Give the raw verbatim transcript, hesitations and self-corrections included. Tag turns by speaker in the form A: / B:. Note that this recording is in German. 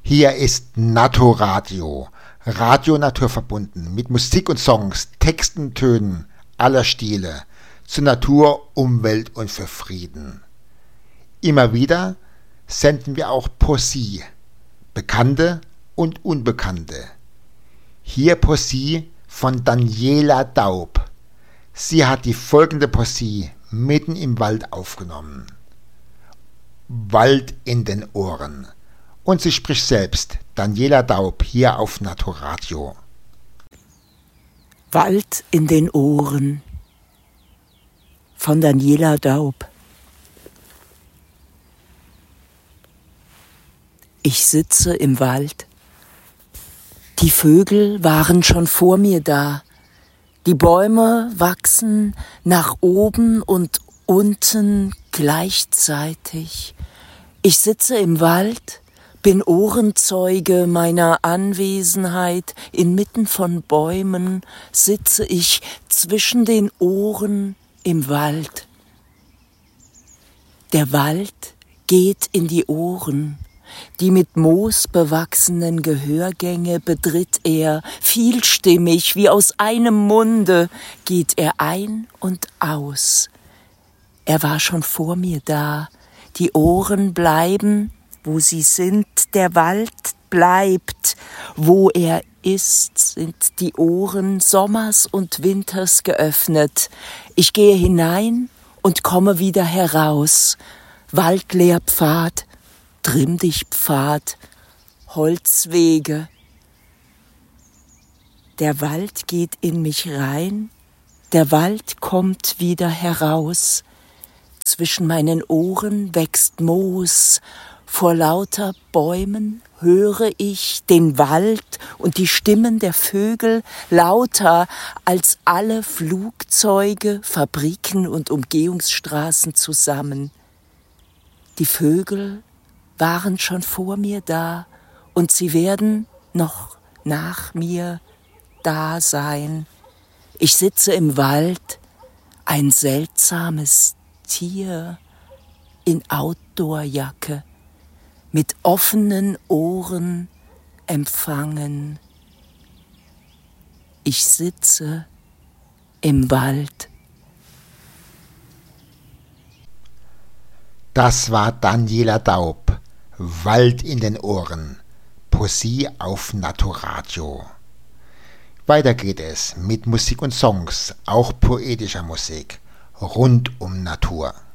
A: Hier ist Naturadio, Radio naturverbunden, mit Musik und Songs, Texten, Tönen aller Stile, zur Natur, Umwelt und für Frieden. Immer wieder senden wir auch Poesie, bekannte und unbekannte. Hier Poesie von Daniela Daub. Sie hat die folgende Poesie mitten im Wald aufgenommen. Wald in den Ohren. Und sie spricht selbst, Daniela Daub, hier auf Naturadio.
B: Wald in den Ohren von Daniela Daub. Ich sitze im Wald. Die Vögel waren schon vor mir da. Die Bäume wachsen nach oben und unten gleichzeitig. Ich sitze im Wald, bin Ohrenzeuge meiner Anwesenheit. Inmitten von Bäumen sitze ich zwischen den Ohren im Wald. Der Wald geht in die Ohren. Die mit Moos bewachsenen Gehörgänge betritt er, vielstimmig, wie aus einem Munde geht er ein und aus. Er war schon vor mir da, die Ohren bleiben, wo sie sind, der Wald bleibt, wo er ist, sind die Ohren Sommers und Winters geöffnet. Ich gehe hinein und komme wieder heraus, Waldlehrpfad, Trimm dich Pfad, Holzwege. Der Wald geht in mich rein, der Wald kommt wieder heraus. Zwischen meinen Ohren wächst Moos, vor lauter Bäumen höre ich den Wald und die Stimmen der Vögel lauter als alle Flugzeuge, Fabriken und Umgehungsstraßen zusammen. Die Vögel waren schon vor mir da und sie werden noch nach mir da sein. Ich sitze im Wald, ein seltsames Tier in Outdoorjacke, mit offenen Ohren empfangen. Ich sitze im Wald.
A: Das war Daniela Daub. Wald in den Ohren. Poesie auf Naturadio. Weiter geht es mit Musik und Songs, auch poetischer Musik, rund um Natur.